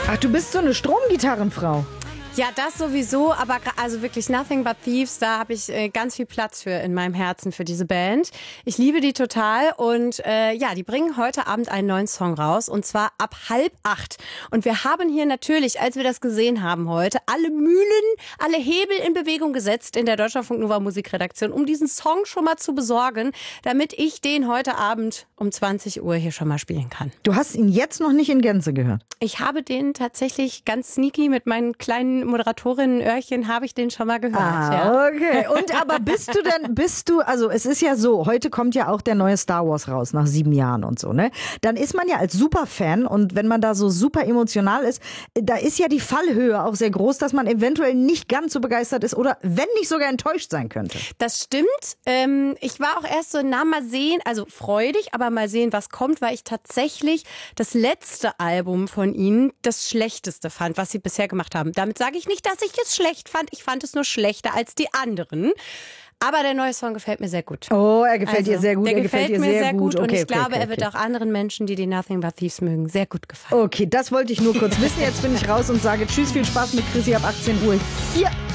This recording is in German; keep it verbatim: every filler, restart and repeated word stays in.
Ach, du bist so eine Stromgitarrenfrau. Ja, das sowieso, aber gra- also wirklich Nothing But Thieves, da habe ich äh, ganz viel Platz für in meinem Herzen für diese Band. Ich liebe die total und äh, ja, die bringen heute Abend einen neuen Song raus und zwar ab halb acht. Und wir haben hier natürlich, als wir das gesehen haben heute, alle Mühlen, alle Hebel in Bewegung gesetzt in der Deutschlandfunk Nova Musikredaktion, um diesen Song schon mal zu besorgen, damit ich den heute Abend um zwanzig Uhr hier schon mal spielen kann. Du hast ihn jetzt noch nicht in Gänze gehört. Ich habe den tatsächlich ganz sneaky mit meinen kleinen Moderatorinnen-Öhrchen habe ich den schon mal gehört. Ah, ja. okay. Und aber bist du denn, bist du, also es ist ja so, heute kommt ja auch der neue Star Wars raus, nach sieben Jahren und so, ne? Dann ist man ja als Superfan und wenn man da so super emotional ist, da ist ja die Fallhöhe auch sehr groß, dass man eventuell nicht ganz so begeistert ist oder wenn nicht sogar enttäuscht sein könnte. Das stimmt. Ähm, ich war auch erst so, na mal sehen, also freudig, aber mal sehen, was kommt, weil ich tatsächlich das letzte Album von ihnen das schlechteste fand, was sie bisher gemacht haben. Damit sage ich nicht, dass ich es schlecht fand. Ich fand es nur schlechter als die anderen. Aber der neue Song gefällt mir sehr gut. Oh, er gefällt also, dir sehr gut. Der er gefällt, gefällt dir mir sehr gut. und Okay, ich okay, glaube, okay, er wird okay. auch anderen Menschen, die die Nothing But Thieves mögen, sehr gut gefallen. Okay, das wollte ich nur kurz wissen. Jetzt bin ich raus und sage Tschüss, viel Spaß mit Chrissy ab achtzehn Uhr hier